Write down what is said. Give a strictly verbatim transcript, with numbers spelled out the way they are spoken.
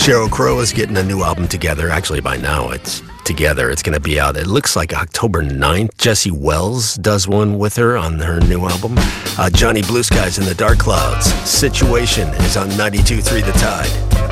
Sheryl Crow is getting a new album together. Actually, by now it's together. It's going to be out. It looks like October ninth. Jesse Wells does one with her on her new album. Uh, Johnny Blue Skies and the Dark Clouds. Situation is on ninety-two point three The Tide.